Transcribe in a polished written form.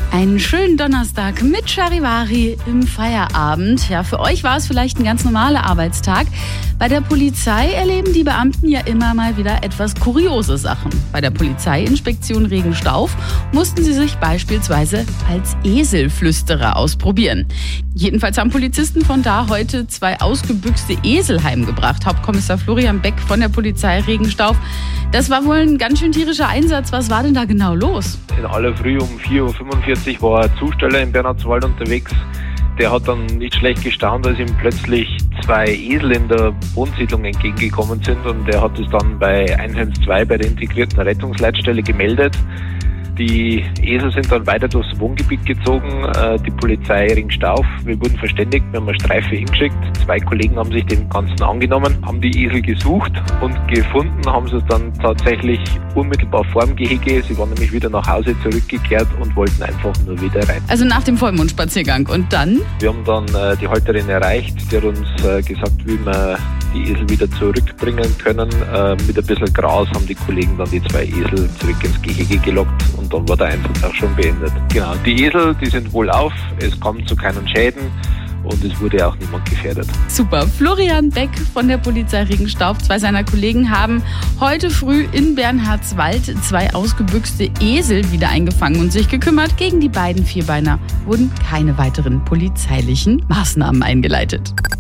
Einen schönen Donnerstag mit Charivari im Feierabend. Ja, für euch war es vielleicht ein ganz normaler Arbeitstag. Bei der Polizei erleben die Beamten ja immer mal wieder etwas kuriose Sachen. Bei der Polizeiinspektion Regenstauf mussten sie sich beispielsweise als Eselflüsterer ausprobieren. Jedenfalls haben Polizisten von da heute 2 ausgebüxte Esel heimgebracht. Hauptkommissar Florian Beck von der Polizei Regenstauf. Das war wohl ein ganz schön tierischer Einsatz. Was war denn da genau los? In aller Früh um 4:45 Uhr war ein Zusteller in Bernhardswald unterwegs. Der hat dann nicht schlecht gestaunt, als ihm plötzlich 2 Esel in der Wohnsiedlung entgegengekommen sind, und er hat es dann bei 112 bei der integrierten Rettungsleitstelle gemeldet. Die Esel sind dann weiter durchs Wohngebiet gezogen. Die Polizei Regenstauf, wir wurden verständigt, wir haben eine Streife hingeschickt. 2 Kollegen haben sich dem Ganzen angenommen, haben die Esel gesucht und gefunden haben sie es dann tatsächlich unmittelbar vor dem Gehege. Sie waren nämlich wieder nach Hause zurückgekehrt und wollten einfach nur wieder rein. Also nach dem Vollmondspaziergang. Und dann? Wir haben dann die Halterin erreicht, die hat uns gesagt, wie wir die Esel wieder zurückbringen können. Mit ein bisschen Gras haben die Kollegen dann die 2 Esel zurück ins Gehege gelockt und dann war der Einsatz auch schon beendet. Genau, die Esel, die sind wohlauf, es kam zu keinen Schäden und es wurde auch niemand gefährdet. Super. Florian Beck von der Polizei Regenstauf, 2 seiner Kollegen haben heute früh in Bernhardswald 2 ausgebüxte Esel wieder eingefangen und sich gekümmert. Gegen die beiden Vierbeiner wurden keine weiteren polizeilichen Maßnahmen eingeleitet.